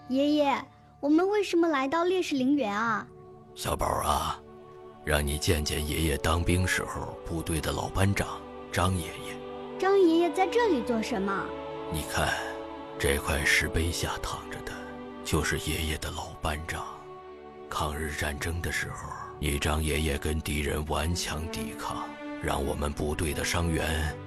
爷爷，我们为什么来到烈士陵园啊？ 小宝啊，让你见见爷爷当兵时候部队的老班长张爷爷。 张爷爷在这里做什么？ 你看，这块石碑下躺着的，就是爷爷的老班长。抗日战争的时候，你张爷爷跟敌人顽强抵抗，让我们部队的伤员